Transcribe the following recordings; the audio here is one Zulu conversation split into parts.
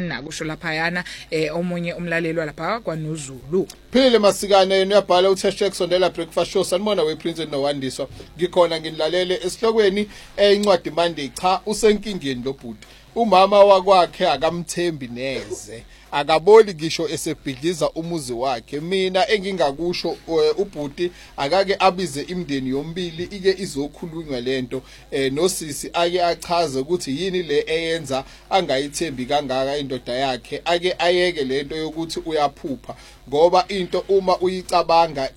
Sana kusho laphayana omunye umlaleli walapha kwaNozulu. Phile Masikane uyabhala uThesh sondela breakfast show sanibona wePrince noWandiswa ngikhona nginilalele esihlokweni incwadi Monday cha usenkingeni lo bhuti umama wakwakhe akamthembi neze akaboli ngisho esebhidliza umuzi wakhe mina engingakusho ubhuti akake abize imndeni yombili ike izokhulunywa lento nosisi ake achaze ukuthi yini le eyenza angayithembi kangaka indoda yakhe ake ayeke lento yokuthi uyaphupha ngoba into uma uyicabanga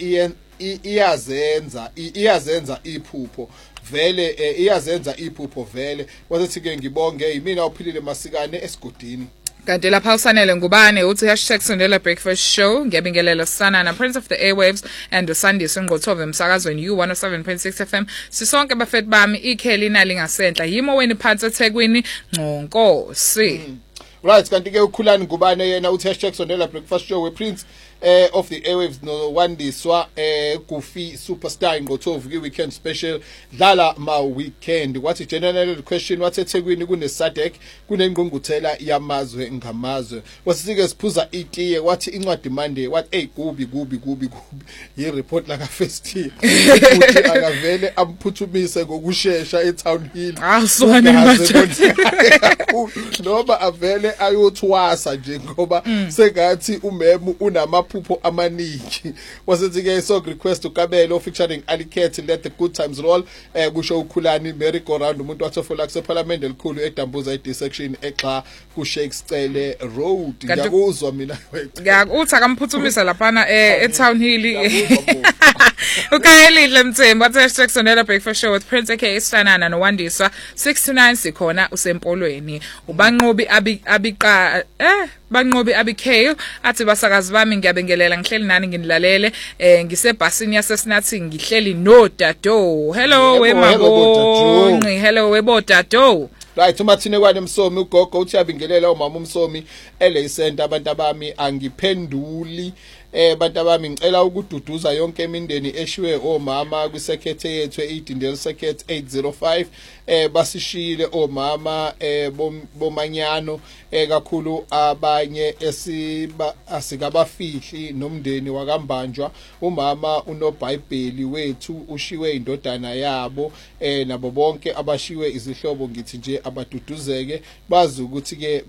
iyazenza iphupho vele iyazenza iphupho vele wasethi ke ngibonge yimina uphilile Masikane esigodini. Kanti lapha usanele ngubane uthi #sondela breakfast show ngiyabingelela sana na Prince of the Airwaves and uSandise Ngqothove emsakazweni U107.6 FM sisonke bafethi bami ikheli nali ngasenhla yimo weni phansi eThekwini Nqonkosi. Right kanti ke ukhulani ngubane yena uthi #sondela breakfast show wePrince of the Airwaves no Wandiswa Goofy superstar Ngqothove ki weekend special dlala ma weekend wathi general question wathi eThekwini kune Sadek kunengqungquthela yamazwe ngamazwe wasike siphuza itiye wathi incwadi Monday wathi gubi yi report la ka first year ukuthi akavele amphuthumise ngokusheshsha eTown Hill aswane manje noma avele ayothwasa nje ngoba sengathi umemu unama phupho amaningi wasethi ke so request uKabelo featuring Aliket let the good times roll kusho ukhulani merry go round umuntu wathofola kuse parliament elikhulu eDambuza idisection exa ku Shakespeare Road ngiyakuzwa mina uthi akamphuthumise laphana eTown Hill ukayelile Mthembu wathi #sondela breakfast show with Prince aka Sanana noWandiswa 6 to 9 sikhona usempolweni ubanqobi banqobi abikhayo athi basakazi bami ngiyabingelela ngihleli nani nginilalele ngisebhasini yasesinathi ngihleli no Dado hello wemabonqi hello webodado. Right umathine kwane Msomi ugogo uthi yabingelela umama uMsomi eleyisenta abantu abami angiphenduli bantu abami ngicela ukududuza yonke imindeni eshiwe omama kwisekhethe yethu eIdindel Circuit 805 basishile omama bomanyano kakhulu abanye asikabafihli nomndeni wakambanjwa umama unoBhayibheli wethu ushiwe indodana yabo nabo bonke abashiwe izihlobo ngithi nje abaduduzeke bazi ukuthi ke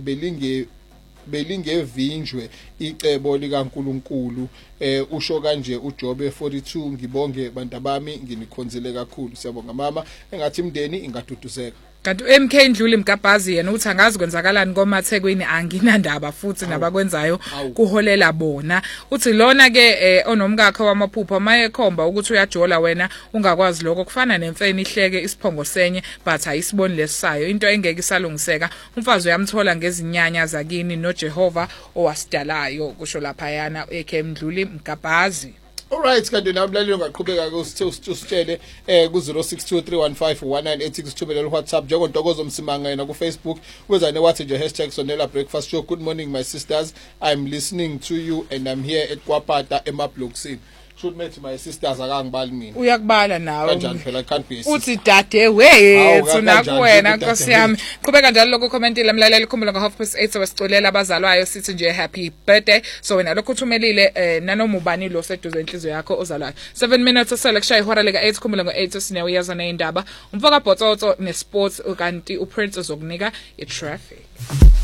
belingevinjwe icebo likaNkuluNkulu usho kanje uJobe 42 ngibonge bantu bami nginikhonzile kakhulu siyabonga mama engathi imndeni ingaduduzeka. Kanti MK Ndluli Mgabhazi yena uthi angazi kwenzakalani komaThekwini anginandaba futhi nabakwenzayo kuholela bona uthi lona ke onomkakhe wamaphupho mayekhomba ukuthi uyajola wena ungakwazi lokho kufana nemfeni ihleke isiphongo senye but ayisiboni lesayo into engeke isalungiseka umfazi uyamthola ngezinyanya zakini noJehova owasidalayo kusho lapha yana MK Ndluli Mgabhazi. Alright kanti namlaleli ungaqhubeka ke usitshele ku 0623151986 sithumele WhatsApp njengontokozo Msimanga yena ku Facebook wezane wathi nje #sondela breakfast show good morning my sisters I'm listening to you and I'm here at Kwapata eMablocksini should meet my sisters akangibali mina uyakubala nawe kanjani phela can't be uthi dade wethu nakuwena Nkosi yami qhubeka njalo lokho commentile mlaleli khumbula ngo 8:30 wesicolela abazalwayo sithi nje happy birthday so wena lokho uthumelile nanoma ubani lo seduze enhliziyo yakho ozalwayo 7 minutes osele kushaya ihora leka 8 khumbula ngo 8 sinewuyaza neindaba umfoka Bhotsotso nesports kanti uPrince uzokunika itraffic.